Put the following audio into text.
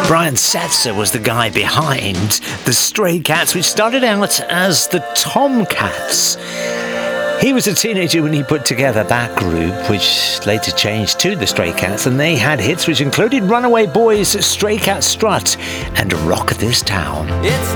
Brian Setzer was the guy behind the Stray Cats, which started out as the Tomcats. He was a teenager when he put together that group, which later changed to the Stray Cats, and they had hits which included Runaway Boys, Stray Cat Strut, and Rock This Town. It's